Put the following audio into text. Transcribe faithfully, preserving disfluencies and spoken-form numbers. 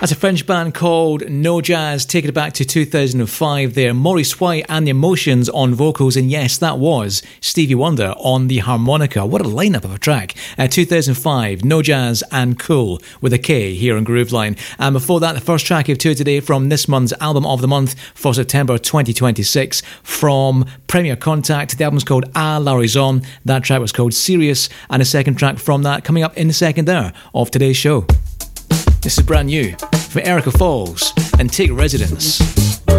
That's a French band called No Jazz, taking it back to two thousand five there. Maurice White and the Emotions on vocals, and yes, that was Stevie Wonder on the harmonica. What a lineup of a track. Uh, two thousand five, No Jazz and Cool with a K here on Grooveline. And before that, the first track of two today from this month's Album of the Month for September twenty twenty-six from Premier Contact. The album's called À la Raison. That track was called Serious, and a second track from that coming up in the second hour of today's show. This is brand new from Erica Falls and Take Residence.